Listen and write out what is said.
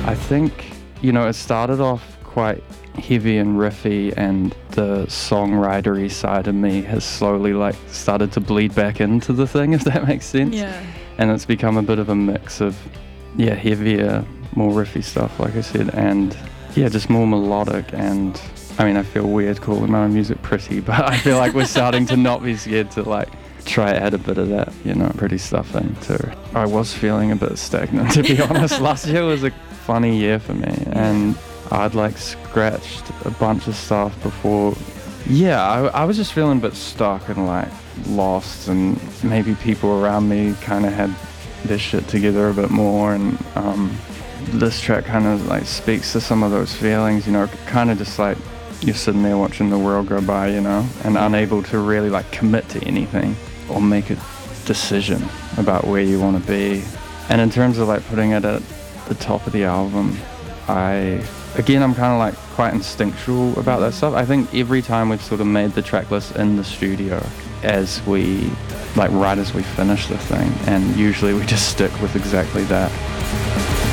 I think, it started off quite heavy and riffy, and the songwritery side of me has slowly started to bleed back into the thing, if that makes sense. Yeah. And it's become a bit of a mix of, heavier, more riffy stuff, like I said, and just more melodic. And I feel weird calling my own music pretty, but I feel like we're starting to not be scared to try to add a bit of that, pretty stuff in too. I was feeling a bit stagnant, to be honest. Last year was a funny year for me, and I'd scratched a bunch of stuff before. I was just feeling a bit stuck and lost, and maybe people around me kind of had their shit together a bit more, and this track kind of speaks to some of those feelings, kind of just you're sitting there watching the world go by, and unable to really commit to anything or make a decision about where you want to be. And in terms of putting it at the top of the album, I'm kind of quite instinctual about that stuff. I think every time we've sort of made the track list in the studio as we right as we finish the thing, and usually we just stick with exactly that.